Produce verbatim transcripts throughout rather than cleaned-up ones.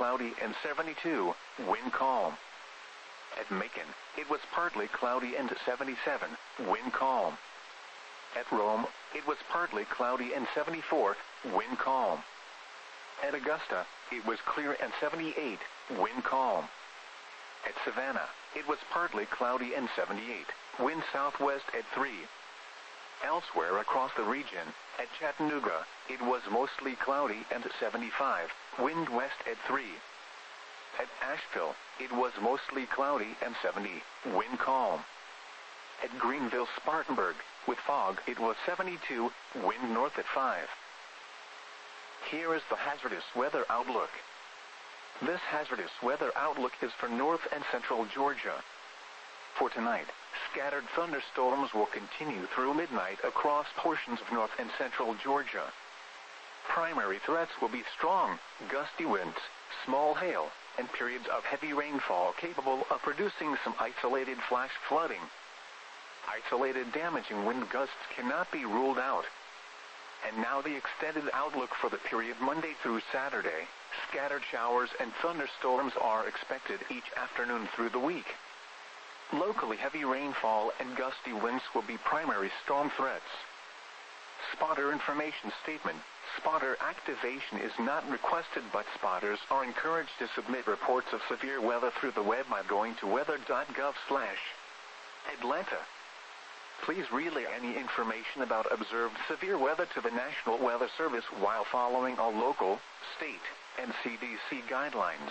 cloudy and seventy-two, wind calm. At Macon, it was partly cloudy and seventy-seven, wind calm. At Rome, it was partly cloudy and seventy-four, wind calm. At Augusta, it was clear and seventy-eight, wind calm. At Savannah, it was partly cloudy and seventy-eight, wind southwest at three. Elsewhere across the region, at Chattanooga, it was mostly cloudy and seventy-five, wind west at three. At Asheville, it was mostly cloudy and seventy, wind calm. At Greenville-Spartanburg, with fog, it was seventy-two, wind north at five. Here is the hazardous weather outlook. This hazardous weather outlook is for north and central Georgia. For tonight, scattered thunderstorms will continue through midnight across portions of north and central Georgia. Primary threats will be strong, gusty winds, small hail, and periods of heavy rainfall capable of producing some isolated flash flooding. Isolated damaging wind gusts cannot be ruled out. And now the extended outlook for the period Monday through Saturday. Scattered showers and thunderstorms are expected each afternoon through the week. Locally heavy rainfall and gusty winds will be primary storm threats. Spotter information statement. Spotter activation is not requested, but spotters are encouraged to submit reports of severe weather through the web by going to weather dot gov slash Atlanta. Please relay any information about observed severe weather to the National Weather Service while following all local, state, and C D C guidelines.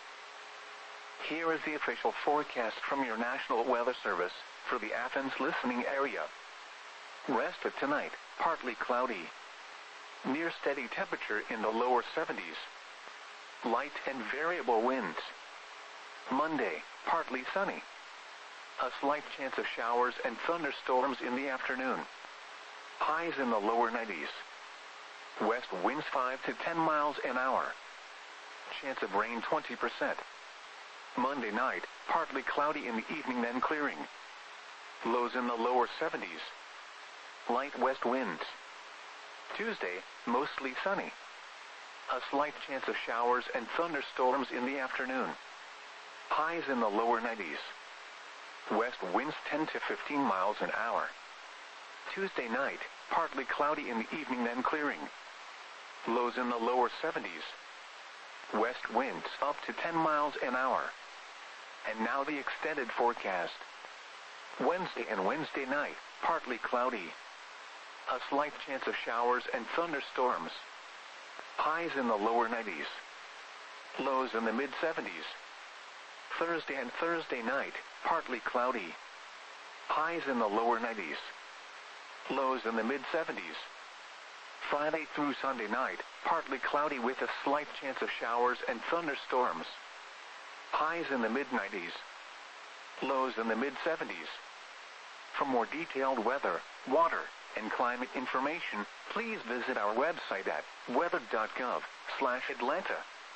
Here is the official forecast from your National Weather Service for the Athens listening area. Rest of tonight, partly cloudy. Near steady temperature in the lower seventies. Light and variable winds. Monday, partly sunny. A slight chance of showers and thunderstorms in the afternoon. Highs in the lower nineties. West winds five to ten miles an hour. Chance of rain twenty percent. Monday night, partly cloudy in the evening, then clearing. Lows in the lower seventies. Light west winds. Tuesday, mostly sunny. A slight chance of showers and thunderstorms in the afternoon. Highs in the lower nineties. West winds ten to fifteen miles an hour. Tuesday night, partly cloudy in the evening, then clearing. Lows in the lower seventies. West winds up to ten miles an hour. And now the extended forecast. Wednesday and Wednesday night, partly cloudy. A slight chance of showers and thunderstorms. Highs in the lower nineties. Lows in the mid seventies. Thursday and Thursday night, partly cloudy. Highs in the lower nineties. Lows in the mid seventies. Friday through Sunday night, partly cloudy with a slight chance of showers and thunderstorms. Highs in the mid nineties. Lows in the mid seventies. For more detailed weather, water, and climate information, please visit our website at weather dot gov slash Atlanta.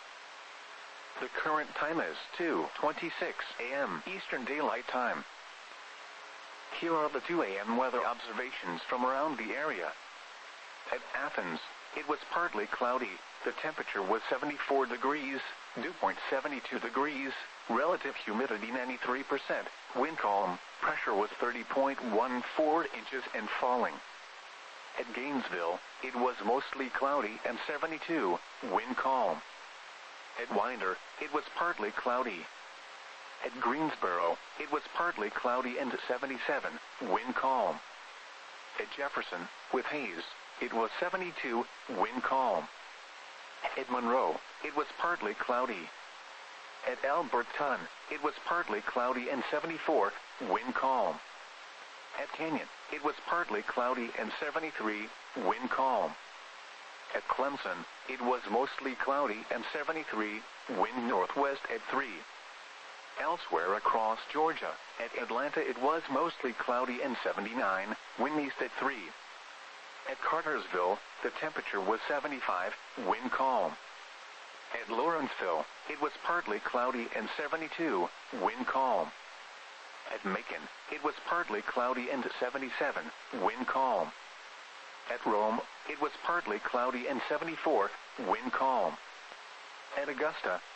The current time is two twenty-six a m Eastern Daylight Time. Here are the two a m weather observations from around the area. At Athens, it was partly cloudy. The temperature was seventy-four degrees, dew point seventy-two degrees, relative humidity ninety-three percent, wind calm, pressure was thirty point one four inches and falling. At Gainesville, it was mostly cloudy and seventy-two, wind calm. At Winder, it was partly cloudy. At Greensboro, it was partly cloudy and seventy-seven, wind calm. At Jefferson, with haze, it was seventy-two, wind calm. At Monroe, it was partly cloudy. At Alberton, it was partly cloudy and seventy-four, wind calm. At Canyon, it was partly cloudy and seventy-three, wind calm. At Clemson, it was mostly cloudy and seventy-three, wind northwest at three. Elsewhere across Georgia, at Atlanta it was mostly cloudy and seventy-nine, wind east at three. At Cartersville, the temperature was seventy-five, wind calm. At Lawrenceville, it was partly cloudy and seventy-two, wind calm. At Macon, it was partly cloudy and seventy-seven, wind calm. At Rome, it was partly cloudy and seventy-four, wind calm. At Augusta,